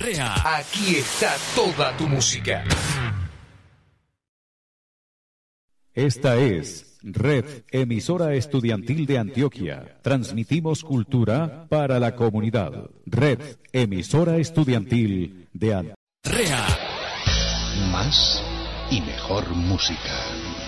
REA. Aquí está toda tu música. Esta es Red Emisora Estudiantil de Antioquia. Transmitimos cultura para la comunidad. Red Emisora Estudiantil de Antioquia. REA. Más y mejor música.